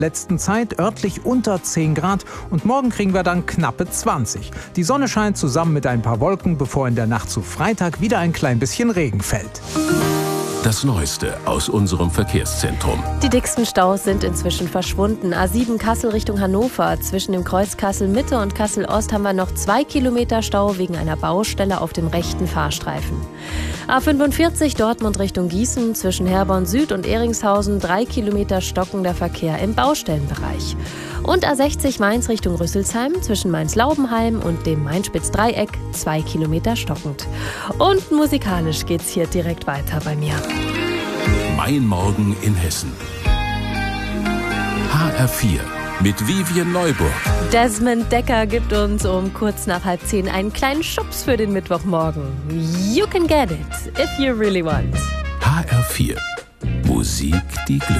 Letzten Zeit örtlich unter 10 Grad und morgen kriegen wir dann knappe 20. Die Sonne scheint zusammen mit ein paar Wolken, bevor in der Nacht zu Freitag wieder ein klein bisschen Regen fällt. Das Neueste aus unserem Verkehrszentrum. Die dicksten Staus sind inzwischen verschwunden. A7 Kassel Richtung Hannover. Zwischen dem Kreuz Kassel Mitte und Kassel Ost haben wir noch 2 Kilometer Stau wegen einer Baustelle auf dem rechten Fahrstreifen. A45 Dortmund Richtung Gießen. Zwischen Herborn Süd und Eringshausen 3 Kilometer stockender Verkehr im Baustellenbereich. Und A60 Mainz Richtung Rüsselsheim. Zwischen Mainz-Laubenheim und dem Main-Spitz-Dreieck 2 Kilometer stockend. Und musikalisch geht's hier direkt weiter bei mir. Mein Morgen in Hessen. HR4 mit Vivian Neuburg. Desmond Decker gibt uns um kurz nach 9:30 einen kleinen Schubs für den Mittwochmorgen. You can get it, if you really want. HR4. Musik, die Glück